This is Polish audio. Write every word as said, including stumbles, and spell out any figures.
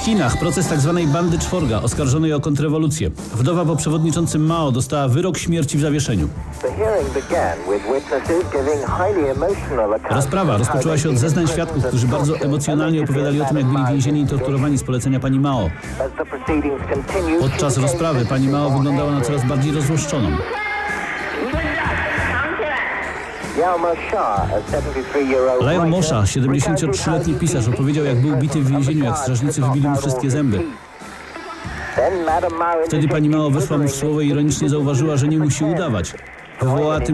Chinach proces tzw. bandy czworga oskarżonej o kontrrewolucję. Wdowa po przewodniczącym Mao dostała wyrok śmierci w zawieszeniu. Rozprawa rozpoczęła się od zeznań świadków, którzy bardzo emocjonalnie opowiadali o tym, jak byli więzieni i torturowani z polecenia pani Mao. Podczas rozprawy pani Mao wyglądała na coraz bardziej rozłoszczoną. Liao Mosha, siedemdziesięciotrzyletni pisarz, opowiedział, jak był bity w więzieniu, jak strażnicy wybili mu wszystkie zęby. Wtedy pani Mao weszła mu w słowo i ironicznie zauważyła, że nie musi udawać. Wywołała tym